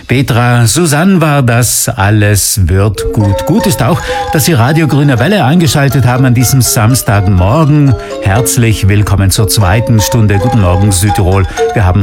Petra Susanne war das. Alles wird gut. Gut ist auch, dass Sie Radio Grüne Welle eingeschaltet haben an diesem Samstagmorgen. Herzlich willkommen zur zweiten Stunde. Guten Morgen Südtirol. Wir haben